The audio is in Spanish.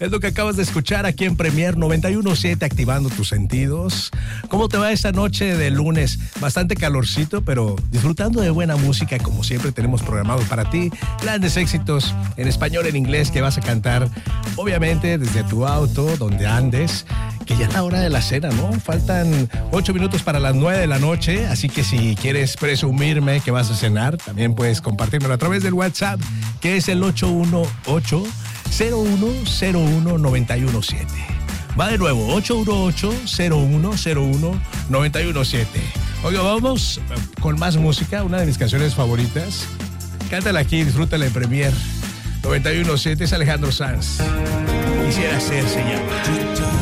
Es lo que acabas de escuchar aquí en Premier 91.7, activando tus sentidos. ¿Cómo te va esta noche de lunes? Bastante calorcito, pero disfrutando de buena música, como siempre tenemos programado para ti. Grandes éxitos en español, en inglés, que vas a cantar, obviamente, desde tu auto, donde andes. Que ya es la hora de la cena, ¿no? Faltan 8 minutos para las 9 de la noche, así que si quieres presumirme que vas a cenar, también puedes compartírmelo a través del WhatsApp, que es el 818-0101-917. Va de nuevo, 818-0101-917. Oiga, vamos con más música, una de mis canciones favoritas. Cántala aquí, disfrútala en Premier 91.7, es Alejandro Sanz. Quisiera ser, se llama.